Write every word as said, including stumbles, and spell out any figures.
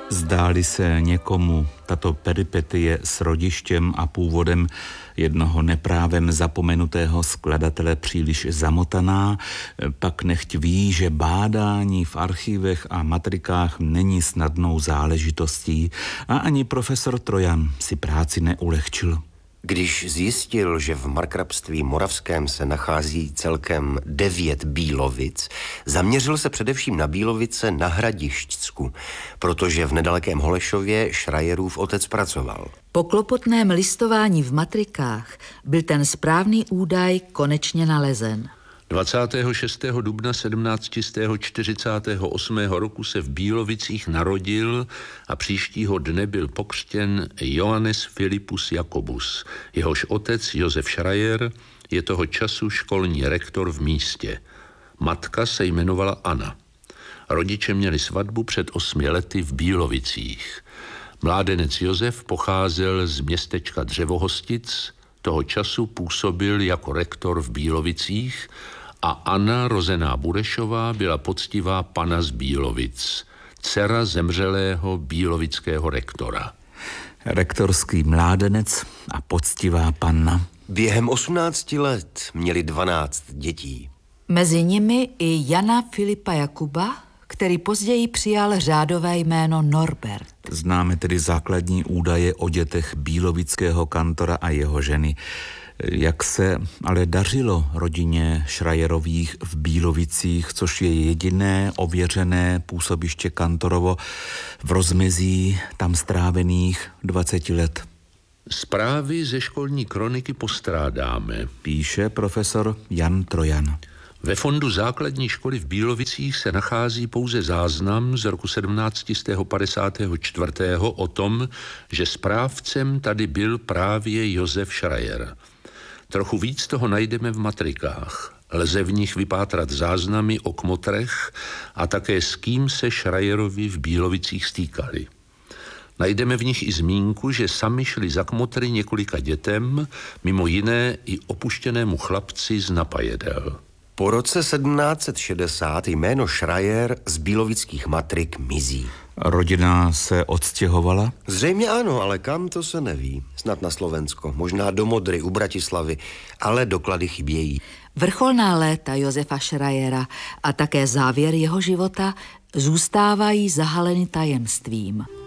Zdáli se někomu tato peripetie s rodištěm a původem jednoho neprávem zapomenutého skladatele příliš zamotaná, pak nechť ví, že bádání v archívech a matrikách není snadnou záležitostí a ani profesor Trojan si práci neulehčil. Když zjistil, že v markrabství moravském se nachází celkem devět Bílovic, zaměřil se především na Bílovice na Hradišťsku, protože v nedalekém Holešově Schreierův otec pracoval. Po klopotném listování v matrikách byl ten správný údaj konečně nalezen. dvacátého šestého dubna sedmnáct čtyřicátého osmého roku se v Bílovicích narodil a příštího dne byl pokřtěn Johannes Philippus Jacobus. Jehož otec Josef Schreier je toho času školní rektor v místě. Matka se jmenovala Anna. Rodiče měli svatbu před osmi lety v Bílovicích. Mládenec Josef pocházel z městečka Dřevohostic, toho času působil jako rektor v Bílovicích a Anna, rozená Burešová, byla poctivá pana z Bílovic, dcera zemřelého bílovického rektora. Rektorský mládenec a poctivá panna. Během osmnácti let měli dvanáct dětí. Mezi nimi i Jana Filipa Jakuba, který později přijal řádové jméno Norbert. Známe tedy základní údaje o dětech bílovického kantora a jeho ženy. Jak se ale dařilo rodině Schreierových v Bílovicích, což je jediné ověřené působiště Kantorovo v rozmezí tam strávených dvaceti let? Zprávy ze školní kroniky postrádáme, píše profesor Jan Trojan. Ve fondu základní školy v Bílovicích se nachází pouze záznam z roku sedmnáct padesát čtyři o tom, že správcem tady byl právě Josef Schreier. Trochu víc toho najdeme v matrikách. Lze v nich vypátrat záznamy o kmotrech a také s kým se Schreierovi v Bílovicích stýkali. Najdeme v nich i zmínku, že sami šli za kmotry několika dětem, mimo jiné i opuštěnému chlapci z Napajedel. Po roce sedmnáct set šedesát jméno Schreier z bílovických matrik mizí. Rodina se odstěhovala? Zřejmě ano, ale kam, to se neví. Snad na Slovensko, možná do Modry u Bratislavy, ale doklady chybějí. Vrcholná léta Josefa Schreiera a také závěr jeho života zůstávají zahaleny tajemstvím.